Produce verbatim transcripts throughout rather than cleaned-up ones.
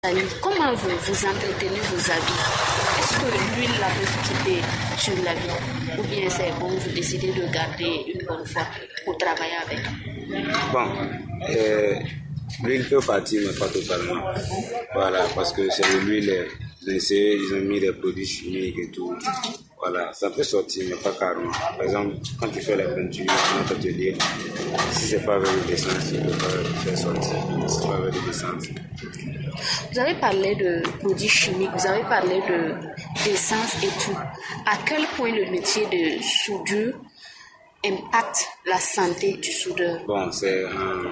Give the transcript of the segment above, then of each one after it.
Comment vous, vous entretenez vos habits? Est-ce que l'huile la peut quitter sur l'habit? Ou bien c'est bon, vous décidez de garder une bonne fois pour travailler avec? Bon, euh, l'huile peut partir, mais pas totalement. Voilà, parce que c'est de l'huile, ils ont mis des produits chimiques et tout. Voilà, ça peut sortir, mais pas carrément. Par exemple, quand tu fais la peinture dans notre atelier, si c'est pas avec de l'essence, tu ne peux pas faire sortir. Si c'est pas avec de l'essence. Vous avez parlé de produits chimiques, vous avez parlé de, d'essence et tout. À quel point le métier de soudure impacte la santé du soudeur? Bon, c'est un,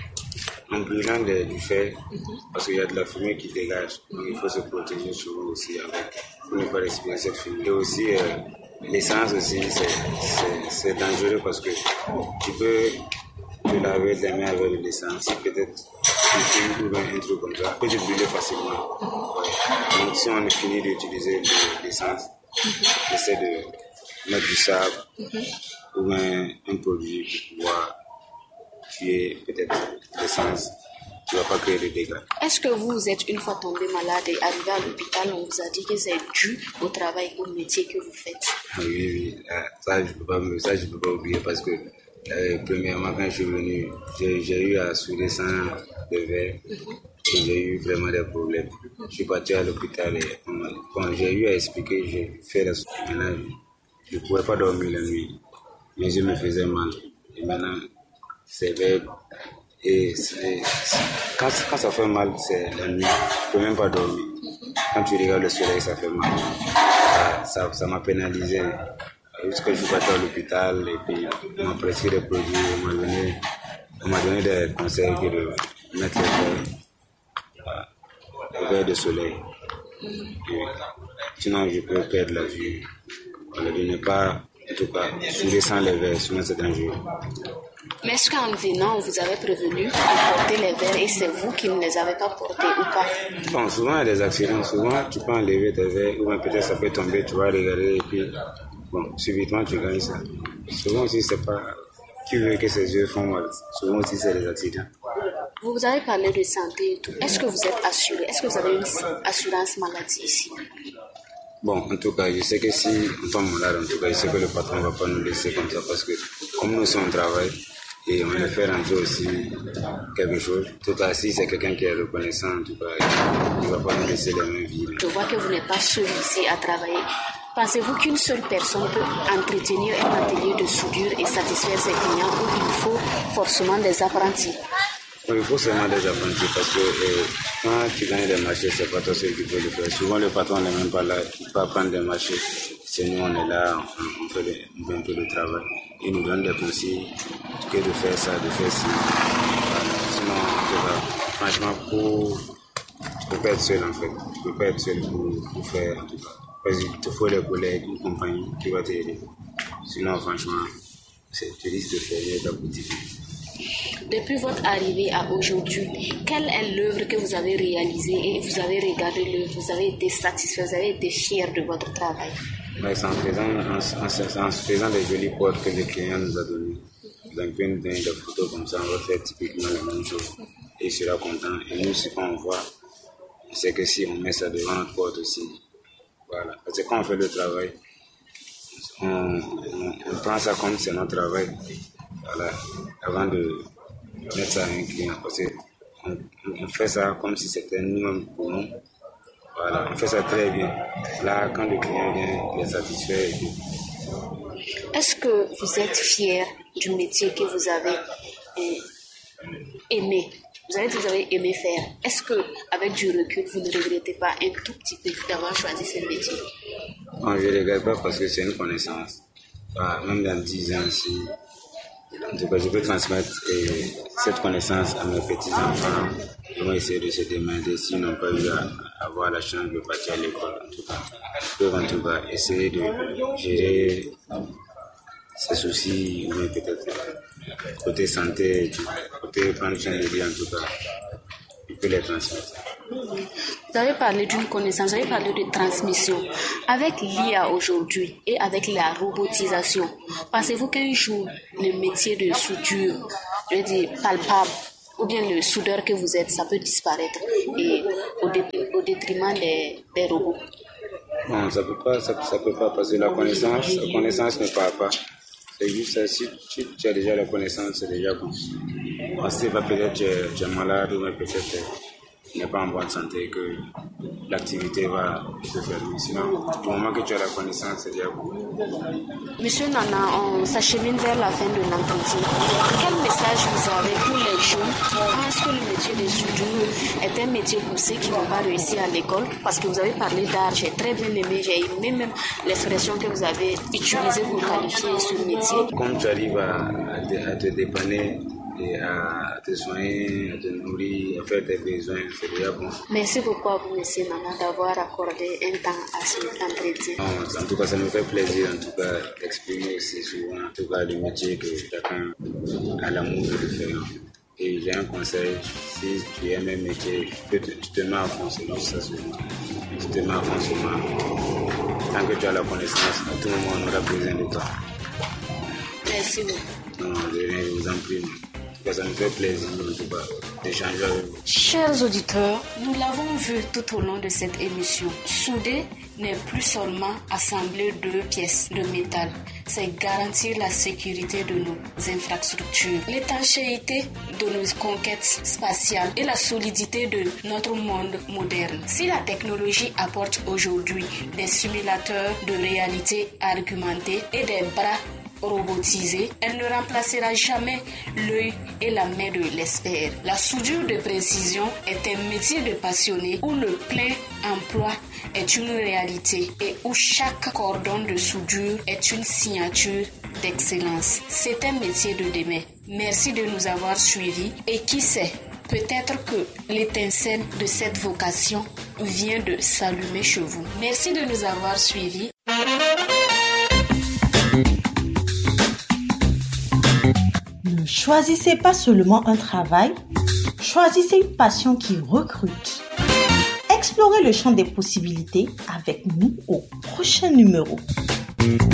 un brûlant de, du fer, mm-hmm. parce qu'il y a de la fumée qui dégage. Donc il faut se protéger souvent aussi avec, pour ne pas respirer cette fumée. Et aussi, euh, l'essence aussi, c'est, c'est, c'est dangereux parce que tu peux te laver les mains avec de l'essence, peut-être ou un truc comme ça, peut te brûler facilement. Ouais. Donc si on finit d'utiliser de l'essence, mm-hmm. essaie de mettre du sable mm-hmm. ou un, un produit pour pouvoir tuer peut-être l'essence, tu ne vas pas créer de dégâts. Est-ce que vous êtes une fois tombé malade et arrivé à l'hôpital, on vous a dit que c'est dû au travail, au métier que vous faites? Oui, oui, ça je ne peux pas, ça, je peux pas oublier parce que Euh, premièrement, quand je suis venu, j'ai, j'ai eu à souder sans de verre et j'ai eu vraiment des problèmes. Je suis parti à l'hôpital et bon, j'ai eu à expliquer, j'ai fait la soude. Maintenant, je ne pouvais pas dormir la nuit. Mes yeux me faisaient mal. Et maintenant, c'est vrai. Et c'est, c'est, quand, quand ça fait mal, c'est la nuit. Je ne peux même pas dormir. Quand tu regardes le soleil, ça fait mal. Ça, ça, ça m'a pénalisé. Jusqu'à je suis parti à l'hôpital et puis on m'a prescrit des produits, on m'a donné, on m'a donné des conseils que de mettre les verres, les verres de soleil. Et sinon, je peux perdre la vie. Voilà, de ne pas, en tout cas, souder sans les verres, sinon c'est dangereux. Mais est-ce qu'en venant, vous avez prévenu de porter les verres et c'est vous qui ne les avez pas portés ou pas? Bon, souvent il y a des accidents, souvent tu peux enlever tes verres ou peut-être ça peut tomber, tu vas regarder et puis bon, subitement tu gagnes ça. Souvent aussi c'est pas qui veut que ses yeux font mal, souvent aussi c'est des accidents. Vous avez parlé de santé et tout, est-ce que vous êtes assuré? Est-ce que vous avez une assurance maladie ici? Bon, en tout cas, je sais que si on tombe malade, en tout cas, je sais que le patron ne va pas nous laisser comme ça parce que comme nous sommes au travail, et on va faire rentrer aussi quelque chose. En tout cas, si c'est quelqu'un qui est reconnaissant, en tout cas, il ne va pas nous laisser les mains vides. Je vois que vous n'êtes pas seul ici à travailler. Pensez-vous qu'une seule personne peut entretenir un atelier de soudure et satisfaire ses clients ou il faut forcément des apprentis? Oui, il faut seulement des apprentis parce que euh, quand tu gagnes des marchés, c'est pas toi seul qui peut le faire. Souvent, le patron n'est même pas là, il peut prendre des marchés. C'est nous, on est là, on, on, fait, le, on fait un peu de travail. Il nous donne des conseils que de faire ça, de faire ci. Sinon, va, franchement, pour, tu ne peux pas être seul en fait. Tu ne peux pas être seul pour, pour faire en tout cas. Parce qu'il te faut des collègues, une compagnie qui va t'aider. Sinon, franchement, c'est, tu risques de fermer ta boutique. Depuis votre arrivée à aujourd'hui, quelle est l'œuvre que vous avez réalisée et vous avez regardé l'œuvre, vous avez été satisfait, vous avez été fier de votre travail? Ouais, c'est en faisant, en, en, en faisant les jolies portes que le client nous a données. Donc, on peut nous donner des photos comme ça, on va faire typiquement la même chose. Et il sera content. Et nous, ce qu'on voit, c'est que si on met ça devant notre porte aussi, voilà. Parce que quand on fait le travail, on, on, on prend ça comme c'est notre travail. Voilà, avant de mettre ça à un client, parce qu'on on fait ça comme si c'était nous-mêmes pour nous. Voilà, on fait ça très bien. Là, quand le client vient, il est satisfait. Et puis... Est-ce que vous êtes fier du métier que vous avez aimé? Vous avez dit que vous avez aimé faire. Est-ce qu'avec du recul, vous ne regrettez pas un tout petit peu d'avoir choisi ce métier? Non, je ne regrette pas parce que c'est une connaissance. Voilà, même dans dix ans, si... En tout cas, je peux transmettre eh, cette connaissance à mes petits-enfants. Ils vont essayer de se demander s'ils n'ont pas eu à avoir la chance de partir à l'école. En tout cas, ils peuvent en tout cas essayer de gérer ces soucis, mais peut-être côté santé, côté prendre soin de lui, en tout cas, il peut les transmettre. Vous avez parlé d'une connaissance, vous avez parlé de transmission. Avec l'I A aujourd'hui et avec la robotisation, pensez-vous qu'un jour, le métier de soudure, je veux dire palpable, ou bien le soudeur que vous êtes, ça peut disparaître et au, dé- au détriment des, des robots. Non, ça peut pas, ça, ça peut pas, parce que la connaissance, la connaissance ne part pas. C'est juste ça, si, si tu as déjà la connaissance, c'est déjà bon. Parce que peut-être tu es, tu es malade ou peut-être tu n'es pas en bonne santé que l'activité va se fermer. Sinon, du moment que tu as la connaissance, c'est déjà bon. Monsieur Nana, on s'achemine vers la fin de l'entretien. Quel message vous avez pour les jeunes qui pensent que le métier de soudure est un métier pour ceux qui n'ont pas réussi à l'école? Parce que vous avez parlé d'art, j'ai très bien aimé, j'ai aimé même l'expression que vous avez utilisée pour qualifier ce métier. Comme tu arrives à, à, te, à te dépanner et à te soigner, à te nourrir, à faire tes besoins, c'est déjà bon. Merci beaucoup à vous, monsieur Nana, d'avoir accordé un temps à cet entretien. Non, en tout cas, ça me fait plaisir en tout cas d'exprimer aussi souvent en tout cas le métier que chacun a l'amour de le faire. Et j'ai un conseil, si tu aimes un métier, tu te, tu te mets à fond, c'est juste ça seulement. Tu te mets à fond seulement. Tant que tu as la connaissance, à tout moment on aura besoin de toi. Merci beaucoup. Non, de rien, je vous en prie. Ça me fait plaisir en tout cas d'échanger avec vous. Chers auditeurs, nous l'avons vu tout au long de cette émission. Souder n'est plus seulement assembler deux pièces de métal, c'est garantir la sécurité de nos infrastructures, l'étanchéité de nos conquêtes spatiales et la solidité de notre monde moderne. Si la technologie apporte aujourd'hui des simulateurs de réalité augmentée et des bras robotisée, elle ne remplacera jamais l'œil et la main de l'expert. La soudure de précision est un métier de passionné où le plein emploi est une réalité et où chaque cordon de soudure est une signature d'excellence. C'est un métier de demain. Merci de nous avoir suivis et qui sait, peut-être que l'étincelle de cette vocation vient de s'allumer chez vous. Merci de nous avoir suivis. Ne choisissez pas seulement un travail, choisissez une passion qui recrute. Explorez le champ des possibilités avec nous au prochain numéro.